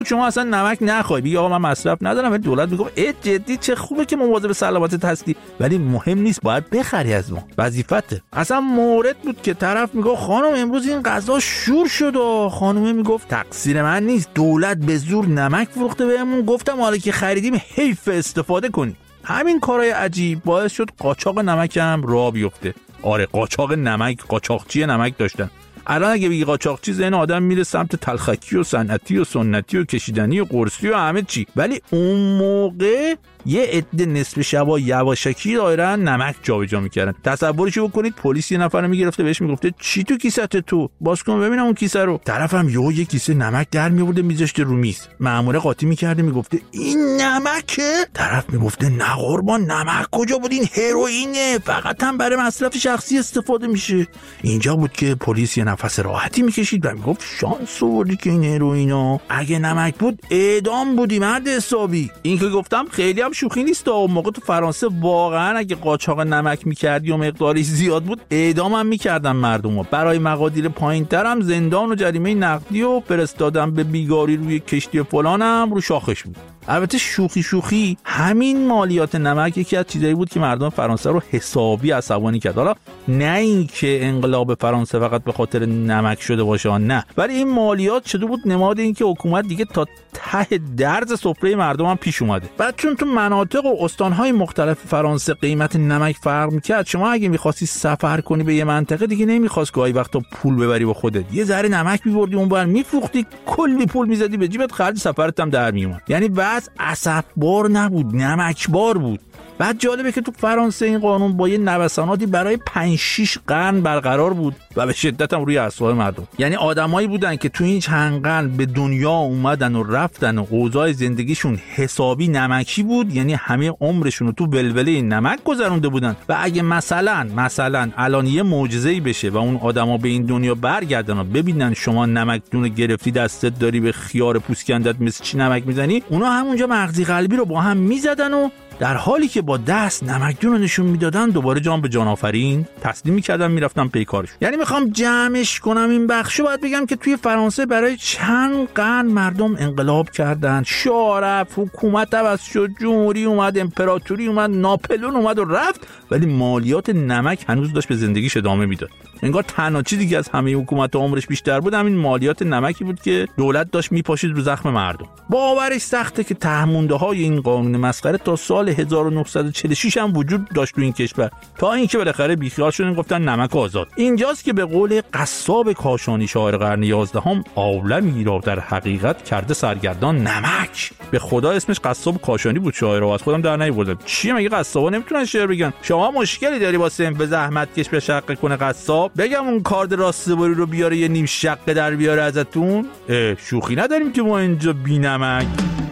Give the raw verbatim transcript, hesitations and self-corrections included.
شما اصلا نمک نخوای، بگی آقا من مصرف ندارم، ولی دولت میگه ای جدی چه خوبه که مواظب سلامتت هستی، ولی مهم نیست، باید بخری از ما، وظیفته. اصلا مورد بود که طرف میگه خانم امروز این غذا شور شد و خانومه میگفت تقصیر من نیست، دولت به زور نمک فروخته بهمون، گفتم حالا که خریدیم حیف استفاده کنیم. همین کارهای عجیب باعث شد قاچاق نمک هم راه بیفته. آره قاچاق نمک، قاچاقچی نمک داشتن. الان اگه بگی قاچاقچی ذهن آدم میره سمت تلخکی و صنعتی و سنتی و کشیدنی و قرصی و همه چی، ولی اون موقع یه عده نصف شبا یواشکی دایرن نمک جابجا میکردن. تصورشو بکنید پلیس یه نفر رو میگرفته، بهش میگفته چی تو کیسه تو، باز کن ببینم اون کیسه رو. طرفم یهو یه کیسه نمک در میورده میذاشته رو میز، مأمور قاطی میکرده میگفته این نمکه، طرف میگفته نه قربان نمک کجا بود، این هروئینه، فقط هم برای مصرف شخصی استفاده میشه. اینجا بود که پلیس یه نفس راحتی میکشید و میگفت شانس آوردی که این هروئینا، اگه نمک بود اعدام بودی مرد حسابی. این که گفتم خیلی شوخی نیست. اون موقع تو فرانسه واقعا اگه قاچاق نمک میکردی و مقدارش زیاد بود اعدام هم میکردن مردمو. برای مقادیر پایینتر هم زندان و جریمه نقدی و فرستادن به بیگاری روی کشتی فلان هم رو شاخش بود. البته شوخی شوخی همین مالیات نمک یکی از چیزایی بود که مردم فرانسه رو حسابی عصبانی کرد. حالا نه اینکه انقلاب فرانسه فقط به خاطر نمک شده باشه، نه، ولی این مالیات شده بود نماد اینکه حکومت دیگه تا ته درز سفره مردم هم پیش اومده. بعد چون تو مناطق و استانهای مختلف فرانسه قیمت نمک فرق میکرد، شما اگه میخواستی سفر کنی به یه منطقه دیگه نمیخواست گاهی وقتا پول ببری با خودت، یه ذره نمک میبردی اون بر میفروختی، کلی پول میزدی به جیبت، خرج سفرت هم در میومد. یعنی بعض اسفبار نبود، نمکبار بود. بعد جالبه که تو فرانسه این قانون با یه نوساناتی برای پنج شش قرن برقرار بود و به شدت هم روی اعصاب مردم. یعنی آدمایی بودن که تو این چند قرن به دنیا اومدن و رفتن و اوضاع زندگیشون حسابی نمکی بود، یعنی همه عمرشون رو تو ولوله نمک گذرونده بودن و اگه مثلا مثلا الان یه معجزه‌ای بشه و اون آدما به این دنیا برگردن و ببینن شما نمک دونه گرفتی دستت داری به خیار پوسکندت مثل چی نمک میزنی، اونا همونجا مغزی قلبی رو با هم میزدن و در حالی که با دست نمکدون رو نشون میدادن دوباره جان به جان آفرین تسلیم میکردن میرفتن پی کارش. یعنی میخوام جمعش کنم این بخشو، باید بگم که توی فرانسه برای چند قرن مردم انقلاب کردن، شاه رفت، حکومت عوض شد، جمهوری اومد، امپراتوری اومد، ناپلئون اومد و رفت، ولی مالیات نمک هنوز داشت به زندگیش ادامه میداد. انگار تنها چیزی که از همه حکومت عمرش بیشتر بود همین مالیات نمکی بود که دولت داشت میپاشید رو زخم مردم. باورش سخته که تهمونده های این قانون مسخره تا سال هزار و نهصد و چهل و شش هم وجود داشت تو این کشور، تا اینکه بالاخره بیخیال شدن گفتن نمک آزاد. اینجاست که به قول قصاب کاشانی شاعر قرن یازدهم عالمی را در حقیقت کرده سرگردان نمک. به خدا اسمش قصاب کاشانی بود، شاعر رو از خودم در نیاوردم. چیه مگه قصابا نمیتونن شعر بگن؟ شما مشکلی داری با سن به زحمت کش به شقه کنه قصاب؟ بگم اون کارد راستباری رو بیاره یه نیم شقه در بیاره ازتون؟ شوخی نداریم که ما اینجا بی نمک.